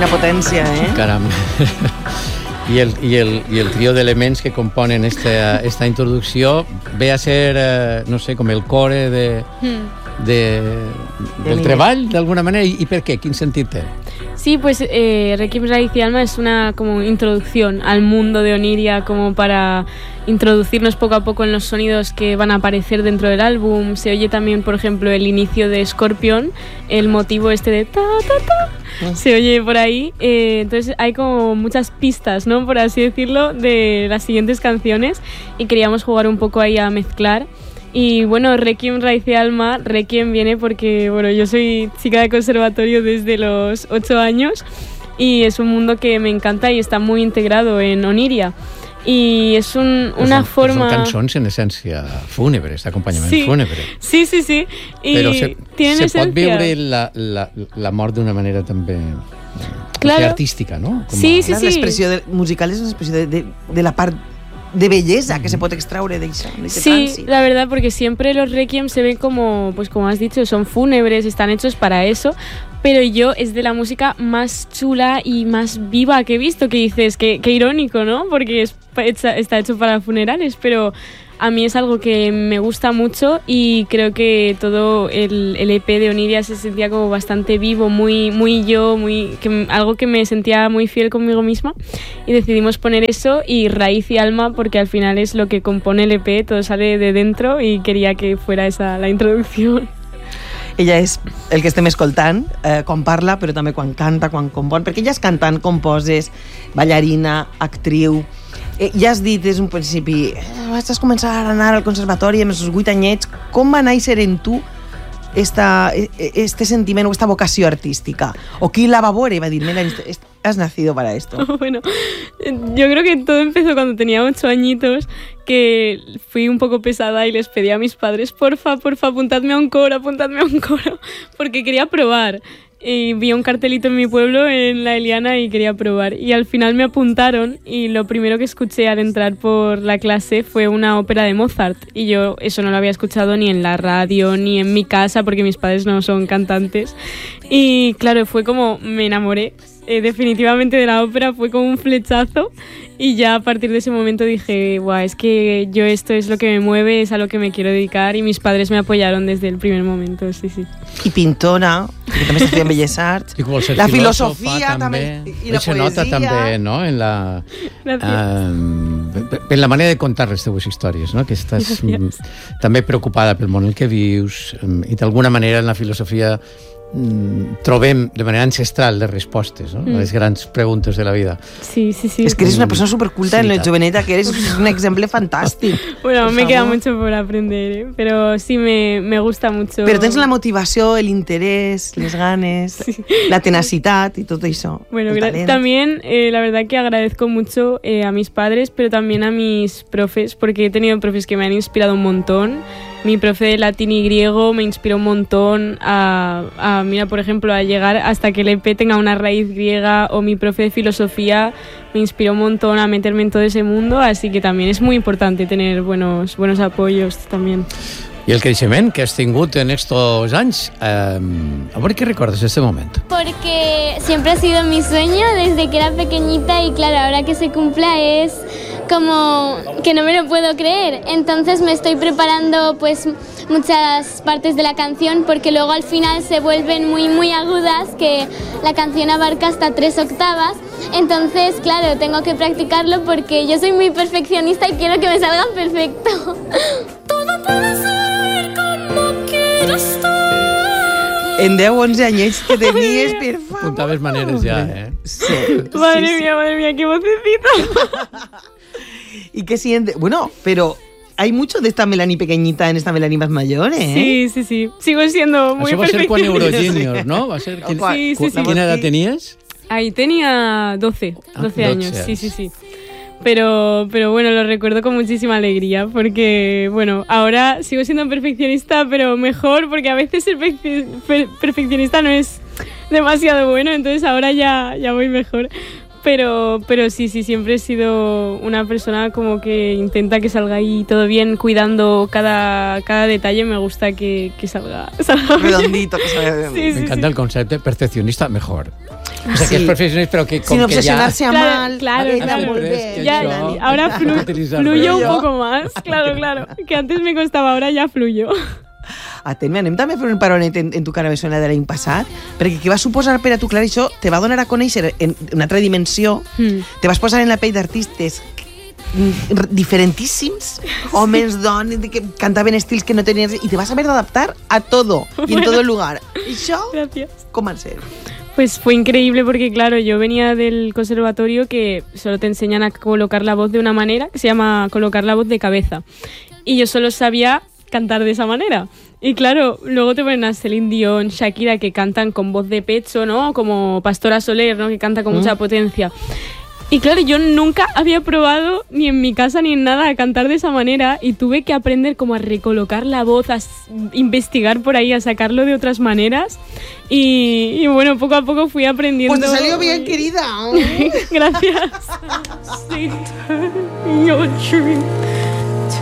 quina potència, Caram. I el trio d'elements que componen esta introducció ve a ser, no sé, com el core del treball, d'alguna manera. ¿Y per qué? ¿Quin sentit té? Sí, pues Requiem, Raíz y Alma es una como introducción al mundo de Oniria, como para introducirnos poco a poco en los sonidos que van a aparecer dentro del álbum. Se oye también, por ejemplo, el inicio de Scorpion, el motivo este de ta, ta, ta, se oye por ahí. Entonces hay como muchas pistas, ¿no?, por así decirlo, de las siguientes canciones, y queríamos jugar un poco ahí a mezclar. Y bueno, Requiem, Raíz y Alma, Requiem viene porque, bueno, yo soy chica de conservatorio desde los 8 años y es un mundo que me encanta y está muy integrado en Oniria. Y es una forma... Son cançons en essència fúnebres, d'acompanyament fúnebre. Sí. I però se pot veure la mort d'una manera també artística, ¿no? Sí. L'expressió musical és una expressió de la part de belleza que se puede extraer de ese sí, la verdad, porque siempre los requiem se ven como, pues como has dicho, son fúnebres, están hechos para eso, pero yo es de la música más chula y más viva que he visto, que dices, que irónico, ¿no? Porque está hecho para funerales, pero a mí es algo que me gusta mucho y creo que todo el EP de Oniria se sentía como bastante vivo, muy yo, algo que me sentía muy fiel conmigo misma, y decidimos poner eso y Raíz y Alma porque al final es lo que compone el EP, todo sale de dentro y quería que fuera esa la introducción. Ella és el que estem escoltant, quan parla, però també quan canta, quan compon, perquè ella és cantant, composes, ballarina, actriu. Ja has dit des d'un principi, vas començar a anar al conservatori amb els 8 anyets. Com va néixer en tu este sentiment o esta vocació artística? ¿O qui la va veure i va dir, mira, has nacido para esto? Bueno, yo creo que todo empezó cuando tenía 8 añitos, que fui un poco pesada y les pedí a mis padres, porfa, apuntadme a un coro, porque quería probar. Y vi un cartelito en mi pueblo, en la Eliana, y quería probar. Y al final me apuntaron y lo primero que escuché al entrar por la clase fue una ópera de Mozart. Y yo eso no lo había escuchado ni en la radio ni en mi casa porque mis padres no son cantantes. Y claro, fue como me enamoré definitivamente de la ópera, fue como un flechazo. Y ya a partir de ese momento dije, guau, es que yo esto es lo que me mueve, es a lo que me quiero dedicar, y mis padres me apoyaron desde el primer momento, sí. I pintora, que també s'estudia en Belles Arts. La filosofia també. I la poesia. Nota també, no?, en la manera de contar les teves històries, no?, que estàs també preocupada pel món en què vius, i d'alguna manera en la filosofia trobem de manera ancestral les respostes, ¿no? Les grans preguntes de la vida. Sí. Es que eres una persona superculta en lo joveneta que eres, un ejemplo fantástico. Bueno, me queda mucho por aprender, pero sí me gusta mucho. Pero tens la motivació, el interés, les ganes, la tenacitat y todo eso. Bueno, también la verdad que agradezco mucho a mis padres, pero también a mis profes, porque he tenido profes que me han inspirado un montón. Mi profe de latín y griego me inspiró un montón mira, por ejemplo, a llegar hasta que el EP tenga una raíz griega, o mi profe de filosofía me inspiró un montón a meterme en todo ese mundo, así que también es muy importante tener buenos apoyos también. I el creixement que has tingut en estos anys, a veure què recordes de este moment. Porque siempre ha sido mi sueño desde que era pequeñita, y claro, ahora que se cumpla es como que no me lo puedo creer. Entonces me estoy preparando pues muchas partes de la canción, porque luego al final se vuelven muy agudas, que la canción abarca hasta 3 octavas. Entonces, claro, tengo que practicarlo porque yo soy muy perfeccionista y quiero que me salgan perfecto. Todo puede ser como quiero estar. En 10-11 anyets que tenies, per favor. Apuntaves maneres ja, Sí. Madre mía, qué vocecita. ¿Y qué sientes? Bueno, pero hay mucho de esta Melanie pequeñita en esta Melanie más mayor, ¿eh? Sí. Sigo siendo muy perfeccionista. Això va ser quan Eurojunior, ¿no? Va ser... Sí. ¿Quina edad tenías? Ahí tenía 12 años, sí. Pero bueno, lo recuerdo con muchísima alegría, porque bueno, ahora sigo siendo perfeccionista, pero mejor, porque a veces ser perfeccionista no es demasiado bueno, entonces ahora ya voy mejor. Pero sí, siempre he sido una persona como que intenta que salga ahí todo bien, cuidando cada detalle. Me gusta que salga redondito, que salga bien. Me encanta el concepto perfeccionista mejor. O sea, que és professional, però que com Sin que ja... obsesionarse a mal. Claro, aquella claro. molt bé. Que Ya, això- ahora utilizarlo. fluyo un poco más. Claro. Que antes me costaba, ahora ya fluyo. Atent-me, anem també a fer un paronet en tu cara me suena de l'any passat, perquè què va suposar per a tu, clar, això te va donar a conèixer en una altra dimensió, te vas posar en la pell d'artistes diferentíssims, homes, dones, que cantaven estils que no tenien, i te vas haver d'adaptar a todo, y en todo lugar. I això, Gracias. com va ser? Pues fue increíble porque, claro, yo venía del conservatorio que solo te enseñan a colocar la voz de una manera, que se llama colocar la voz de cabeza. Y yo solo sabía cantar de esa manera. Y claro, luego te ponen a Celine Dion, Shakira, que cantan con voz de pecho, ¿no? Como Pastora Soler, ¿no? Que canta con mucha potencia. Y claro, yo nunca había probado, ni en mi casa ni en nada, a cantar de esa manera, y tuve que aprender como a recolocar la voz, a investigar por ahí, a sacarlo de otras maneras. Y bueno, poco a poco fui aprendiendo. Pues te salió bien, querida. Gracias. Your dream.